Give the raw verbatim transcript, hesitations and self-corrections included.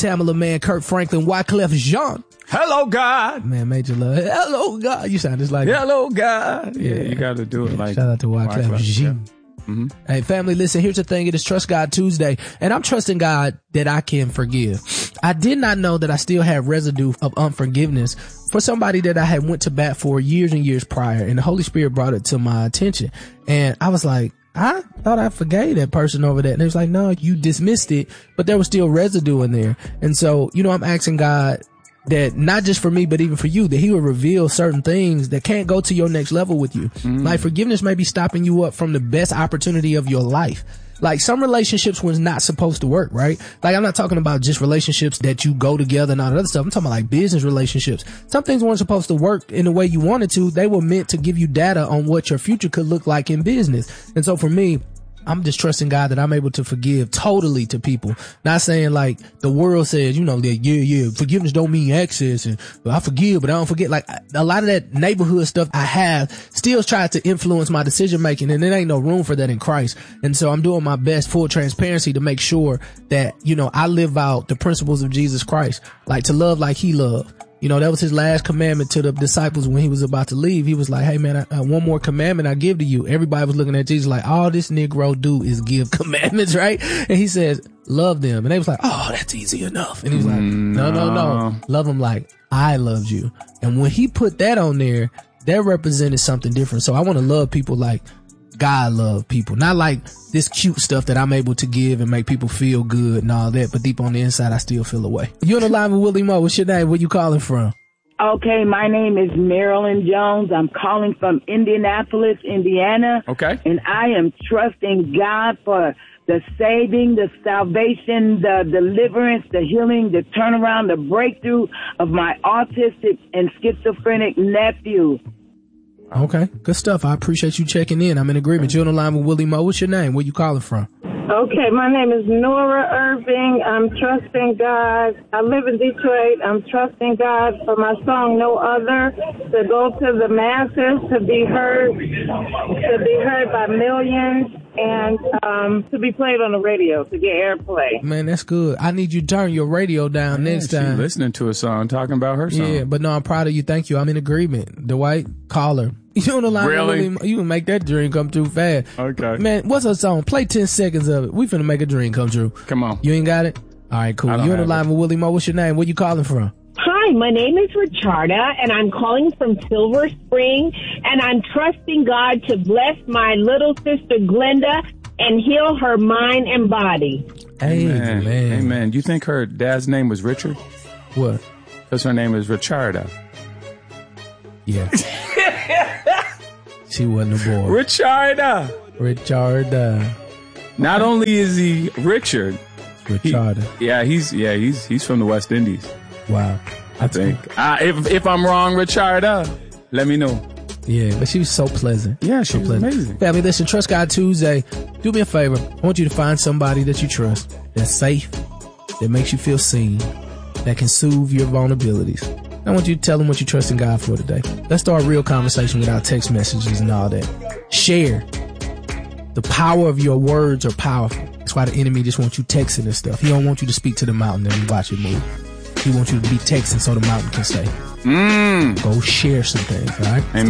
Tamala Man, Kirk Franklin, Wyclef Jean. Hello, God. Man, Major Love. Hello, God. You sound just like Hello, God. Yeah, yeah, you got to do it like Shout out to Wyclef Jean. Mm-hmm. Hey, family, listen, here's the thing. It is Trust God Tuesday, and I'm trusting God that I can forgive. I did not know that I still had residue of unforgiveness for somebody that I had went to bat for years and years prior, and the Holy Spirit brought it to my attention. And I was like, I thought I forgave that person over that. And it was like, no, you dismissed it, but there was still residue in there. And so, you know, I'm asking God that not just for me, but even for you, that he will reveal certain things that can't go to your next level with you. Mm. Like forgiveness may be stopping you up from the best opportunity of your life. Like some relationships was not supposed to work, right? Like I'm not talking about just relationships that you go together and all that other stuff. I'm talking about like business relationships. Some things weren't supposed to work in the way you wanted to. They were meant to give you data on what your future could look like in business. And so for me, I'm just trusting God that I'm able to forgive totally to people. Not saying like the world says, you know, that yeah, yeah, forgiveness don't mean access and well, I forgive, but I don't forget. Like a lot of that neighborhood stuff I have still tried to influence my decision making, and there ain't no room for that in Christ. And so I'm doing my best, full transparency, to make sure that, you know, I live out the principles of Jesus Christ, like to love like he loved. You know, that was his last commandment to the disciples when he was about to leave. He was like, hey, man, I, uh, one more commandment I give to you. Everybody was looking at Jesus like, all this Negro do is give commandments, right? And he says, love them. And they was like, oh, that's easy enough. And he was like, no, no, no. Love them like I loved you. And when he put that on there, that represented something different. So I want to love people like God love people, not like this cute stuff that I'm able to give and make people feel good and all that, but deep on the inside, I still feel away. You're on the line with Willie Moe. What's your name? Where you calling from? Okay, my name is Marilyn Jones. I'm calling from Indianapolis, Indiana. Okay. And I am trusting God for the saving, the salvation, the deliverance, the healing, the turnaround, the breakthrough of my autistic and schizophrenic nephew. Okay, good stuff. I appreciate you checking in. I'm in agreement. You're on the line with Willie Moe. What's your name? Where you calling from? Okay, my name is Nora Irving. I'm trusting God. I live in Detroit. I'm trusting God for my song No Other to go to the masses, to be heard, to be heard by millions, and um, to be played on the radio, to get airplay. Man, that's good. I need you to turn your radio down yeah, next time. Listening to a song, talking about her song. Yeah, but no, I'm proud of you. Thank you. I'm in agreement. Dwight, caller. You on the line? Really? Willie, you can make that dream come true fast. Okay. Man, what's her song? Play ten seconds of it. We finna make a dream come true. Come on. You ain't got it? All right, cool. You on the line it. with Willie Moe. What's your name? Where you calling from? Hi, my name is Richarda, and I'm calling from Silver Spring, and I'm trusting God to bless my little sister Glenda and heal her mind and body. Amen. Amen. Amen. You think her dad's name was Richard? What? Because her name is Richarda. Yeah. She wasn't a boy. Richarda. Richarda. Not only is he Richard. Richarda. He, yeah, he's yeah he's he's from the West Indies. Wow. I think. Uh, if if I'm wrong, Richarda, let me know. Yeah, but she was so pleasant. Yeah, she so was pleasant. amazing. Family, listen, Trust God Tuesday. Do me a favor. I want you to find somebody that you trust, that's safe, that makes you feel seen, that can soothe your vulnerabilities. I want you to tell them what you trust in God for today. Let's start a real conversation without text messages and all that. Share. The power of your words are powerful. That's why the enemy just wants you texting and stuff. He don't want you to speak to the mountain and watch it move. He wants you to be texting so the mountain can say, mm. go share some things, all right? Amen.